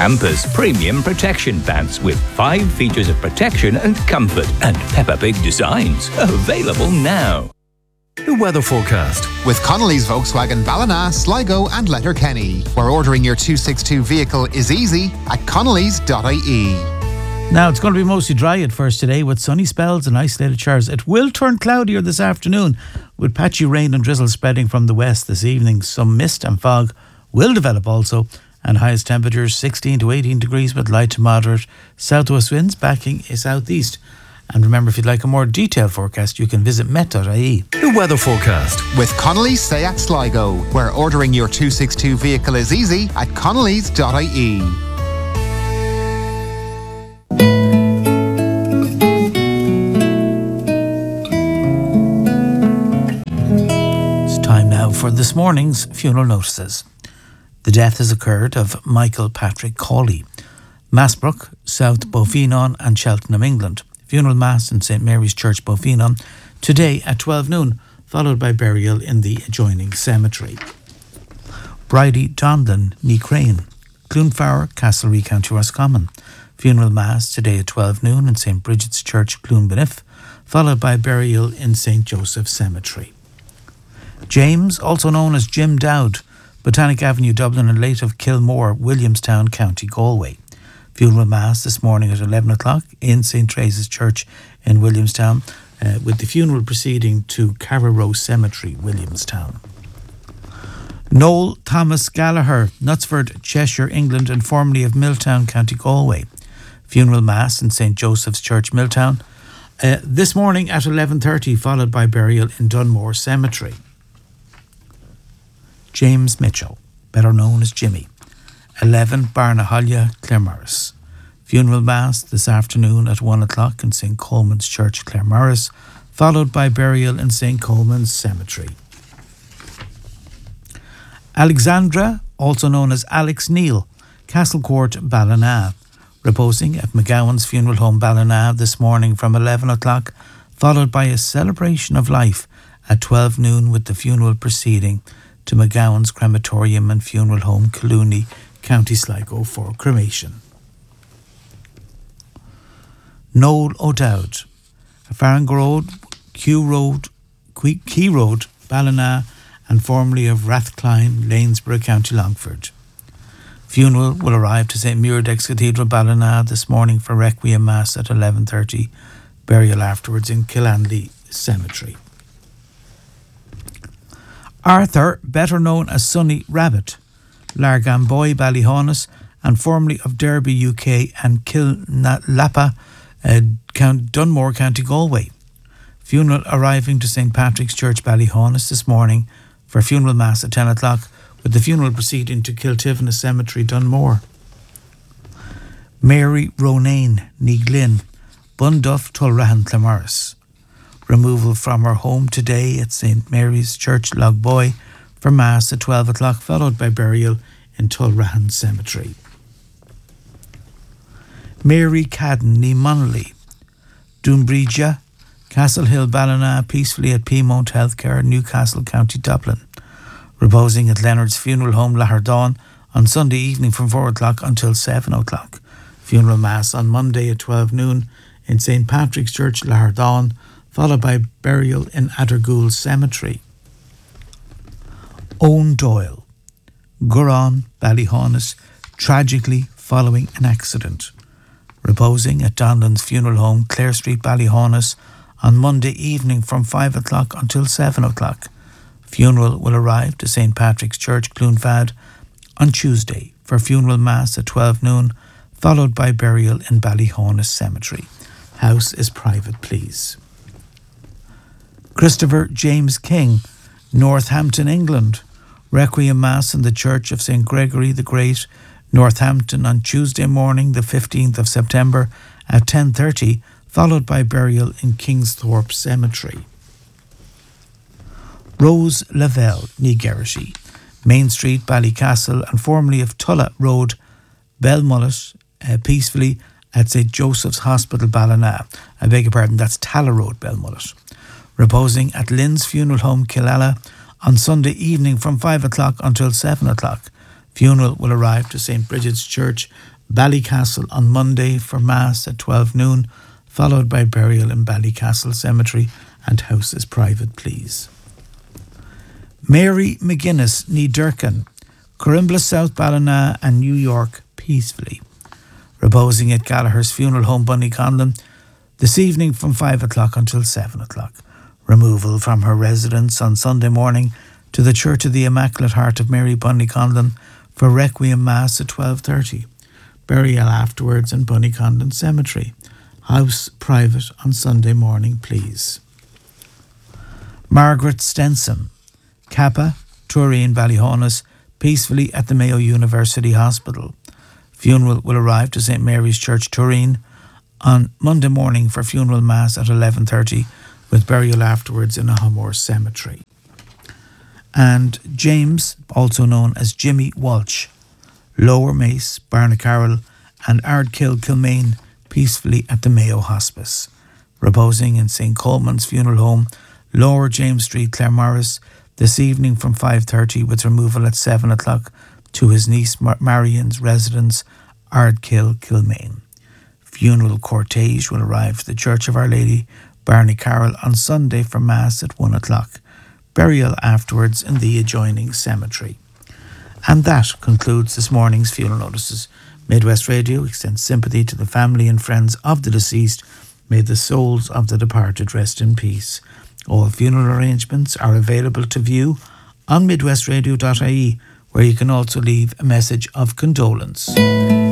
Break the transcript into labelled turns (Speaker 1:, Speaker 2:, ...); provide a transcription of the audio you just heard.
Speaker 1: Campus Premium Protection Pants with 5 features of protection and comfort and Peppa Pig designs. Available now.
Speaker 2: The weather forecast
Speaker 3: with Connolly's Volkswagen Ballina, Sligo and Letterkenny, where ordering your 262 vehicle is easy at connolly's.ie.
Speaker 4: Now, it's going to be mostly dry at first today with sunny spells and isolated showers. It will turn cloudier this afternoon with patchy rain and drizzle spreading from the west this evening. Some mist and fog will develop also, and highest temperatures 16 to 18 degrees with light to moderate southwest winds backing a southeast. And remember, if you'd like a more detailed forecast, you can visit met.ie.
Speaker 2: The weather forecast
Speaker 3: with Connolly's Seat Sligo, where ordering your 262 vehicle is easy at connolly's.ie.
Speaker 4: It's time now for this morning's funeral notices. The death has occurred of Michael Patrick Cawley, Massbrook, South Bofinon and Cheltenham, England. Funeral Mass in St Mary's Church, Bofinon, today at 12 noon, followed by burial in the adjoining cemetery. Bridie Donlan, Ní Crane, Clonfara, Castlereagh, County Roscommon. Funeral Mass today at 12 noon in St Bridget's Church, Clonbeniff, followed by burial in St Joseph Cemetery. James, also known as Jim Dowd, Botanic Avenue, Dublin, and late of Kilmore, Williamstown, County Galway. Funeral Mass this morning at 11 o'clock in St Teresa's Church in Williamstown, with the funeral proceeding to Carrow Cemetery, Williamstown. Noel Thomas Gallagher, Knutsford, Cheshire, England, and formerly of Milltown, County Galway. Funeral Mass in St Joseph's Church, Milltown, this morning at 11:30, followed by burial in Dunmore Cemetery. James Mitchell, better known as Jimmy, 11 Barnahallia, Claremorris. Funeral Mass this afternoon at 1 o'clock in St Coleman's Church, Claremorris, followed by burial in St Coleman's Cemetery. Alexandra, also known as Alex Neal, Castle Court, Ballina, reposing at McGowan's Funeral Home, Ballina, this morning from 11 o'clock, followed by a celebration of life at 12 noon with the funeral proceeding to McGowan's Crematorium and Funeral Home, Collooney, County Sligo, for cremation. Noel O'Dowd, Farrango Road, Key Road, Ballina, and formerly of Rathcline, Lanesborough, County Longford. Funeral will arrive to St Muirdex Cathedral, Ballina, this morning for Requiem Mass at 11:30. Burial afterwards in Killanley Cemetery. Arthur, better known as Sonny Rabbit, Largamboy, Ballyhaunis, and formerly of Derby, UK, and Killnalapa, Dunmore, County Galway. Funeral arriving to St Patrick's Church, Ballyhaunis, this morning for funeral mass at 10 o'clock, with the funeral proceeding to Kiltivna Cemetery, Dunmore. Mary Ronayne, Ní Glynn, Bunduff, Tulrahan, Claremorris. Removal from her home today at St Mary's Church, Logboy, for Mass at 12 o'clock, followed by burial in Tulrahan Cemetery. Mary Cadden, Ní Monley, Dunbridge, Castle Hill, Ballina, peacefully at Piedmont Healthcare, Newcastle, County Dublin. Reposing at Leonard's Funeral Home, Lahardawn, on Sunday evening from 4 o'clock until 7 o'clock. Funeral Mass on Monday at 12 noon in St Patrick's Church, Lahardawn, followed by burial in Attergool Cemetery. Owen Doyle, Gurran, Ballyhaunis, tragically following an accident. Reposing at Donlan's Funeral Home, Clare Street, Ballyhaunis, on Monday evening from 5 o'clock until 7 o'clock. Funeral will arrive to St Patrick's Church, Clonfad, on Tuesday for funeral mass at 12 noon, followed by burial in Ballyhaunis Cemetery. House is private, please. Christopher James King, Northampton, England. Requiem Mass in the Church of St Gregory the Great, Northampton, on Tuesday morning, the 15th of September at 10:30, followed by burial in Kingsthorpe Cemetery. Rose Lavelle, Ní Geraghty, Main Street, Ballycastle, and formerly of Tulla Road, Belmullet, peacefully at St Joseph's Hospital, Ballina. I beg your pardon, that's Talla Road, Belmullet. Reposing at Lynn's Funeral Home, Killala, on Sunday evening from 5 o'clock until 7 o'clock. Funeral will arrive to St Bridget's Church, Ballycastle on Monday for Mass at 12 noon, followed by burial in Ballycastle Cemetery, and house is private, please. Mary McGuinness, ní Durcan, Corimbla, South Ballina and New York, peacefully. Reposing at Gallagher's Funeral Home, Bunnyconlon, this evening from 5 o'clock until 7 o'clock. Removal from her residence on Sunday morning to the Church of the Immaculate Heart of Mary, Bunnyconlon, for Requiem Mass at 12:30. Burial afterwards in Bunnyconlon Cemetery. House private on Sunday morning, please. Margaret Stenson, Kappa, Turin, Ballyhonus, peacefully at the Mayo University Hospital. Funeral will arrive to St Mary's Church, Turin, on Monday morning for funeral mass at 11:30, with burial afterwards in a Humor Cemetery. And James, also known as Jimmy Walsh, Lower Mace, Barnacarroll and Ardkill, Kilmaine, peacefully at the Mayo Hospice. Reposing in St Coleman's Funeral Home, Lower James Street, Claremorris, this evening from 5:30, with removal at 7 o'clock to his niece Marion's residence, Ardkill, Kilmaine. Funeral cortege will arrive to the Church of Our Lady, Barnacarroll, on Sunday for Mass at 1 o'clock. Burial afterwards in the adjoining cemetery. And that concludes this morning's funeral notices. Midwest Radio extends sympathy to the family and friends of the deceased. May the souls of the departed rest in peace. All funeral arrangements are available to view on midwestradio.ie, where you can also leave a message of condolence.